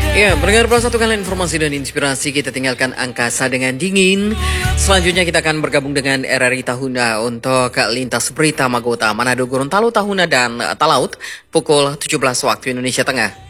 Ya, pendengar Plus satu kalian informasi dan inspirasi kita tinggalkan angkasa dengan dingin. Selanjutnya kita akan bergabung dengan RRI Tahuna untuk lintas berita Magota, Manado, Gorontalo, Tahuna dan Talaut pukul 17 waktu Indonesia Tengah.